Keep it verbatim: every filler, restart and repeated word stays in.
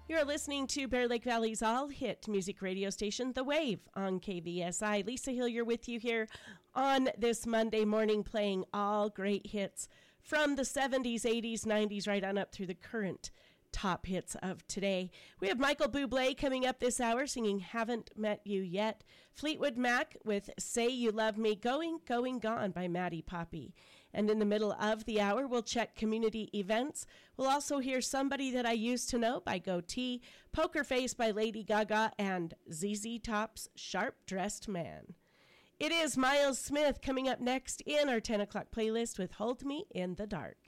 You're listening to Bear Lake Valley's all-hit music radio station, The Wave, on K V S I. Lisa Hillier with you here on this Monday morning, playing all great hits from the seventies, eighties, nineties, right on up through the current top hits of today. We have Michael Bublé coming up this hour singing Haven't Met You Yet. Fleetwood Mac with Say You Love Me, Going, Going Gone by Maddie Poppy. And in the middle of the hour, we'll check community events. We'll also hear Somebody That I Used to Know by Goatee, Poker Face by Lady Gaga, and Z Z Top's Sharp Dressed Man. It is Miles Smith coming up next in our ten o'clock playlist with Hold Me in the Dark.